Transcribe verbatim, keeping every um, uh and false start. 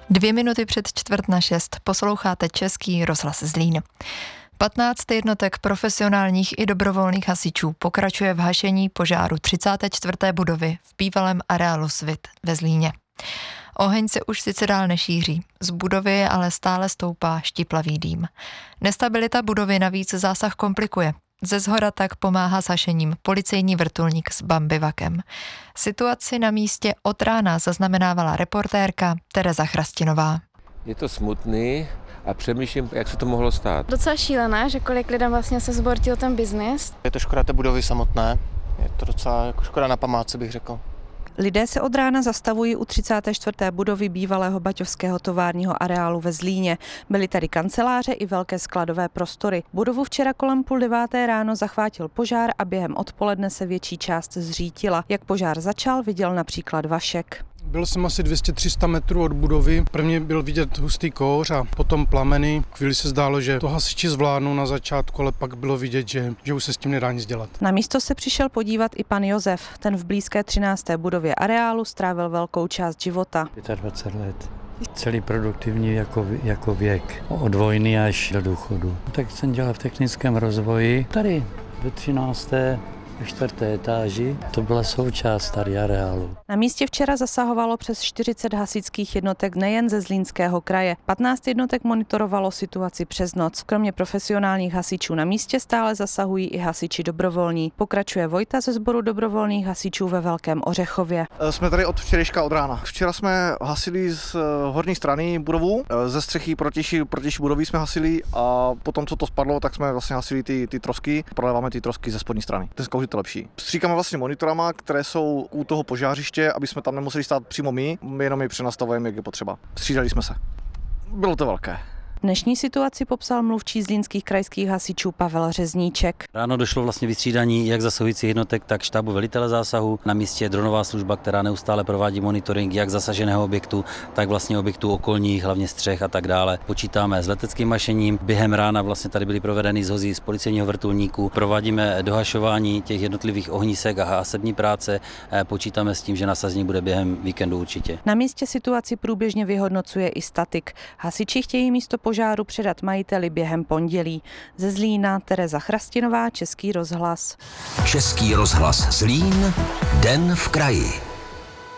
Dvě minuty před čtvrt na šest posloucháte Český rozhlas Zlín. patnáct jednotek profesionálních i dobrovolných hasičů pokračuje v hašení požáru třicáté čtvrté budovy v bývalém areálu Svit ve Zlíně. Oheň se už sice dál nešíří, z budovy ale stále stoupá štiplavý dým. Nestabilita budovy navíc zásah komplikuje. Ze zhora tak pomáhá s hašením policejní vrtulník s bambivakem. Situaci na místě od rána zaznamenávala reportérka Tereza Chrastinová. Je to smutný a přemýšlím, jak se to mohlo stát. Docela šílené, že kolik lidem vlastně se zbortil ten biznis. Je to škoda té budovy samotné, je to docela jako škoda na památce, bych řekl. Lidé se od rána zastavují u třicáté čtvrté budovy bývalého baťovského továrního areálu ve Zlíně. Byly tady kanceláře i velké skladové prostory. Budovu včera kolem půl deváté ráno zachvátil požár a během odpoledne se větší část zřítila. Jak požár začal, viděl například Vašek. Byl jsem asi dvě stě tři sta metrů od budovy. Prvně byl vidět hustý kouř a potom plameny. Chvíli se zdálo, že to hasiči zvládnou na začátku, ale pak bylo vidět, že, že už se s tím nedá nic dělat. Na místo se přišel podívat i pan Josef. Ten v blízké třinácté budově areálu strávil velkou část života. dvacet pět let. Celý produktivní jako, jako věk. Od vojny až do důchodu. Tak jsem dělal v technickém rozvoji. Tady ve třinácté čtvrté etáži, to byla součást starého areálu. Na místě včera zasahovalo přes čtyřicet hasičských jednotek nejen ze Zlínského kraje. patnáct jednotek monitorovalo situaci přes noc. Kromě profesionálních hasičů na místě stále zasahují i hasiči dobrovolní. Pokračuje Vojta ze sboru dobrovolných hasičů ve Velkém Ořechově. Jsme tady od včerejška od rána. Včera jsme hasili z horní strany budovu, ze střechy protější, protější budovy jsme hasili a potom, co to spadlo, tak jsme vlastně hasili ty, ty trosky. Proléváme ty trosky ze spodní strany. To lepší. Stříkáme vlastně monitorama, které jsou u toho požářiště, aby jsme tam nemuseli stát přímo my, my jenom je přenastavujeme, jak je potřeba. Střídali jsme se. Bylo to velké. Dnešní situaci popsal mluvčí zlínských krajských hasičů Pavel Řezníček. Ráno došlo vlastně vystřídání jak zasahujících jednotek, tak štábu velitele zásahu. Na místě je dronová služba, která neustále provádí monitoring jak zasaženého objektu, tak vlastně objektů okolních, hlavně střech a tak dále. Počítáme s leteckým hašením. Během rána vlastně tady byly provedeny zhozy z policejního vrtulníku. Provádíme dohašování těch jednotlivých ohnisek a hasební práce. Počítáme s tím, že nasazení bude během víkendu určitě. Na místě situaci průběžně vyhodnocuje i statik. Hasiči chtějí místo požáru předat majiteli během pondělí. Ze Zlína Tereza Chrastinová, Český rozhlas. Český rozhlas Zlín, den v kraji.